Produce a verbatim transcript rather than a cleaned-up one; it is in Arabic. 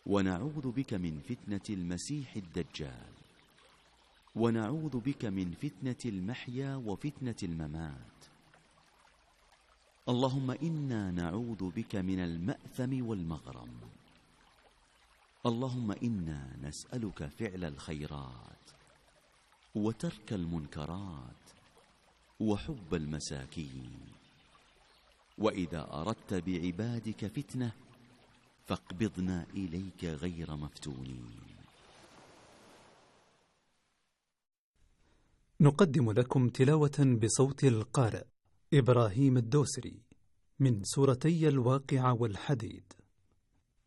ونعوذ بك من فتنة المسيح الدجال، ونعوذ بك من فتنة المحيا وفتنة الممات. اللهم إنا نعوذ بك من المأثم والمغرم. اللهم إنا نسألك فعل الخيرات وترك المنكرات وحب المساكين، وإذا أردت بعبادك فتنة فاقبضنا إليك غير مفتونين. نقدم لكم تلاوة بصوت القارئ إبراهيم الدوسري من سورتي الواقعة والحديد.